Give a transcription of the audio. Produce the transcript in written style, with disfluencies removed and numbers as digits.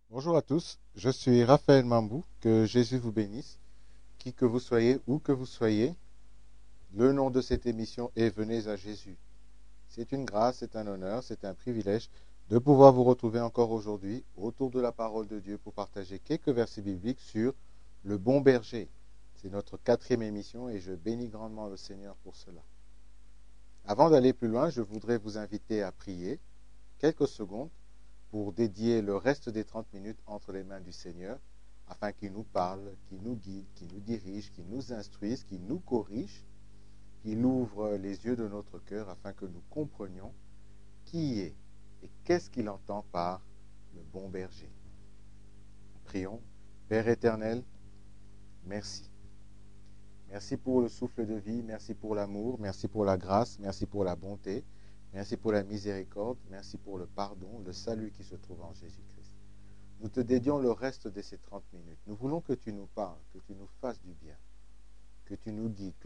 Bonjour à tous, je suis Raphaël Mambou, que Jésus vous bénisse, qui que vous soyez, où que vous soyez. Le nom de cette émission est Venez à Jésus. C'est une grâce, c'est un honneur, c'est un privilège de pouvoir vous retrouver encore aujourd'hui autour de la parole de Dieu pour partager quelques versets bibliques sur le bon berger. C'est notre quatrième émission et je bénis grandement le Seigneur pour cela. Avant d'aller plus loin, je voudrais vous inviter à prier quelques secondes pour dédier le reste des 30 minutes entre les mains du Seigneur, afin qu'il nous parle, qu'il nous guide, qu'il nous dirige, qu'il nous instruise, qu'il nous corrige, qu'il ouvre les yeux de notre cœur afin que nous comprenions qui est et qu'est-ce qu'il entend par le bon berger. Prions. Père éternel, merci. Merci pour le souffle de vie, merci pour l'amour, merci pour la grâce, merci pour la bonté, merci pour la miséricorde, merci pour le pardon, le salut qui se trouve en Jésus-Christ. Nous te dédions le reste de ces 30 minutes. Nous voulons que tu nous parles, que tu nous fasses du bien, que tu nous guides,